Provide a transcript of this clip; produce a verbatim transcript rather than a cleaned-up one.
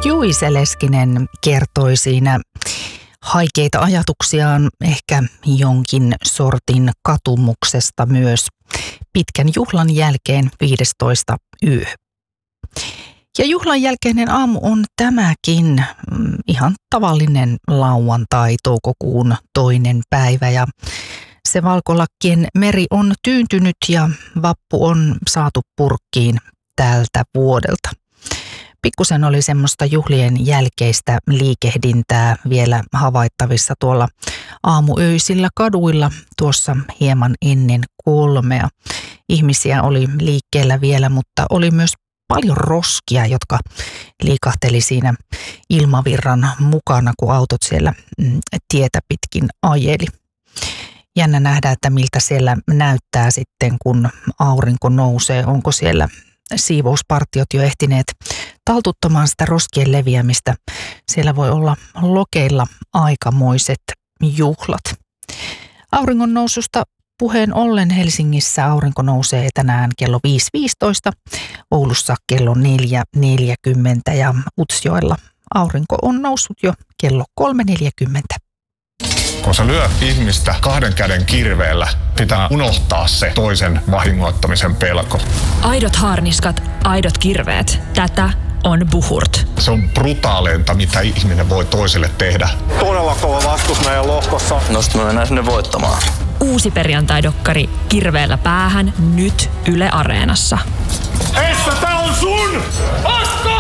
Juise Leskinen kertoi siinä haikeita ajatuksiaan, ehkä jonkin sortin katumuksesta myös pitkän juhlan jälkeen viidestoista yö. Ja juhlan jälkeinen aamu on tämäkin ihan tavallinen lauantai, toukokuun toinen päivä, ja se valkolakkien meri on tyyntynyt ja vappu on saatu purkkiin tältä vuodelta. Pikkusen oli semmoista juhlien jälkeistä liikehdintää vielä havaittavissa tuolla aamuöisillä kaduilla tuossa hieman ennen kolmea. Ihmisiä oli liikkeellä vielä, mutta oli myös paljon roskia, jotka liikahteli siinä ilmavirran mukana, kun autot siellä tietä pitkin ajeli. Jännä nähdä, että miltä siellä näyttää sitten, kun aurinko nousee. Onko siellä siivouspartiot jo ehtineet taltuttamaan sitä roskien leviämistä? Siellä voi olla lokeilla aikamoiset juhlat. Auringon noususta puheen ollen Helsingissä aurinko nousee tänään kello viisi viisitoista, Oulussa kello neljä neljäkymmentä ja Utsjoella aurinko on noussut jo kello kolme neljäkymmentä. Kun sä lyöt ihmistä kahden käden kirveellä, pitää unohtaa se toisen vahingoittamisen pelko. Aidot haarniskat, aidot kirveet. Tätä on Buhurt. Se on brutaaleinta, mitä ihminen voi toiselle tehdä. Todella kova vastus meidän lohkossa. Nosta me mennään sinne voittamaan. Uusi perjantai-dokkari Kirveellä päähän nyt Yle Areenassa. Essa, tää on sun! Vasta!